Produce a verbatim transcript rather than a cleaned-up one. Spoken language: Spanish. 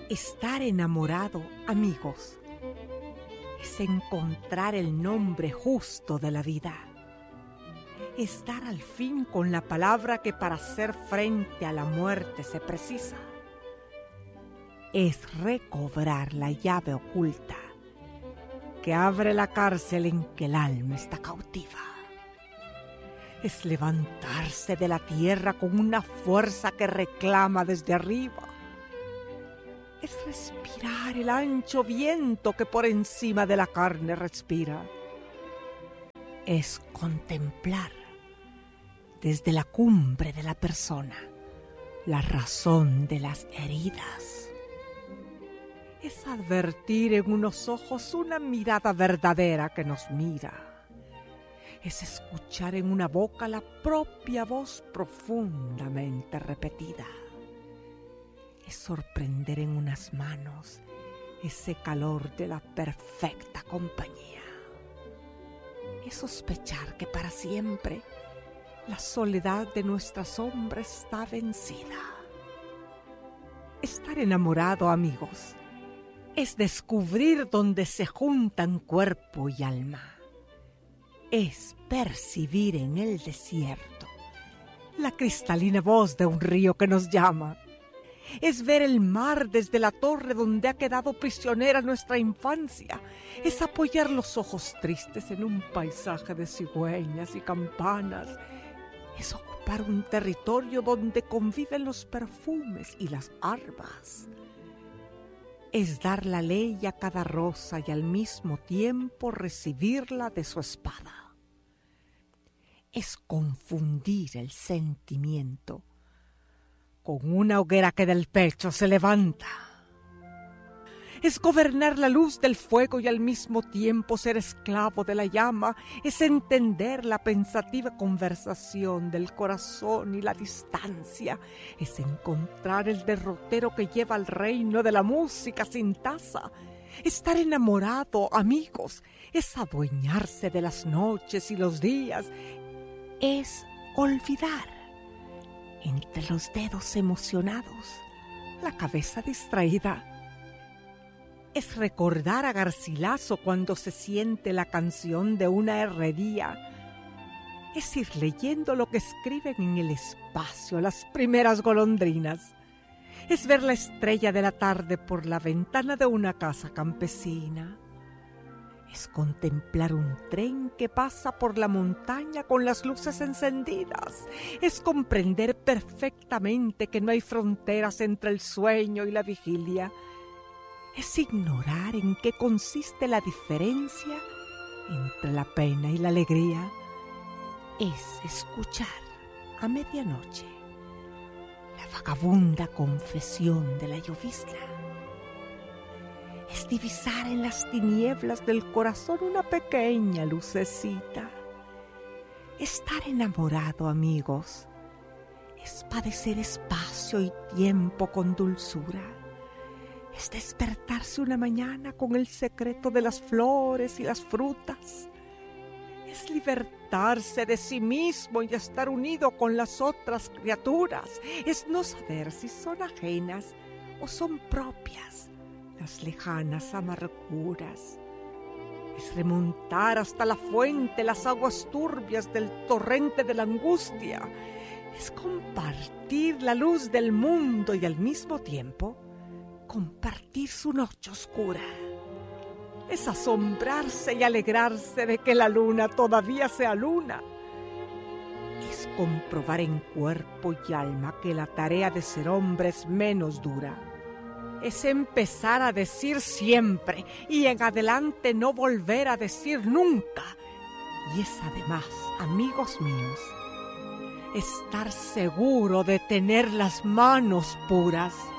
Estar enamorado, amigos, es encontrar el nombre justo de la vida. Es dar al fin con la palabra que para hacer frente a la muerte se precisa. Es recobrar la llave oculta que abre la cárcel en que el alma está cautiva. Es levantarse de la tierra con una fuerza que reclama desde arriba. Es respirar el ancho viento que por encima de la carne respira. Es contemplar desde la cumbre de la persona la razón de las heridas. Es advertir en unos ojos una mirada verdadera que nos mira. Es escuchar en una boca la propia voz profundamente repetida. Es sorprender en unas manos ese calor de la perfecta compañía. Es sospechar que para siempre la soledad de nuestra sombra está vencida. Estar enamorado, amigos, es descubrir donde se juntan cuerpo y alma. Es percibir en el desierto la cristalina voz de un río que nos llama. Es ver el mar desde la torre donde ha quedado prisionera nuestra infancia. Es apoyar los ojos tristes en un paisaje de cigüeñas y campanas. Es ocupar un territorio donde conviven los perfumes y las arbas. Es dar la ley a cada rosa y al mismo tiempo recibirla de su espada. Es confundir el sentimiento con una hoguera que del pecho se levanta. Es gobernar la luz del fuego y al mismo tiempo ser esclavo de la llama. Es entender la pensativa conversación del corazón y la distancia. Es encontrar el derrotero que lleva al reino de la música sin taza. Estar enamorado, amigos, es adueñarse de las noches y los días. Es olvidar entre los dedos emocionados la cabeza distraída. Es recordar a Garcilaso cuando se siente la canción de una herrería. Es ir leyendo lo que escriben en el espacio las primeras golondrinas. Es ver la estrella de la tarde por la ventana de una casa campesina. Es contemplar un tren que pasa por la montaña con las luces encendidas. Es comprender perfectamente que no hay fronteras entre el sueño y la vigilia. Es ignorar en qué consiste la diferencia entre la pena y la alegría. Es escuchar a medianoche la vagabunda confesión de la llovizna. Es divisar en las tinieblas del corazón una pequeña lucecita. Estar enamorado, amigos, es padecer espacio y tiempo con dulzura. Es despertarse una mañana con el secreto de las flores y las frutas. Es libertarse de sí mismo y estar unido con las otras criaturas. Es no saber si son ajenas o son propias las lejanas amarguras. Es remontar hasta la fuente las aguas turbias del torrente de la angustia. Es compartir la luz del mundo y al mismo tiempo compartir su noche oscura. Es asombrarse y alegrarse de que la luna todavía sea luna. Es comprobar en cuerpo y alma que la tarea de ser hombre es menos dura. Es empezar a decir siempre y en adelante no volver a decir nunca. Y es además, amigos míos, estar seguro de tener las manos puras.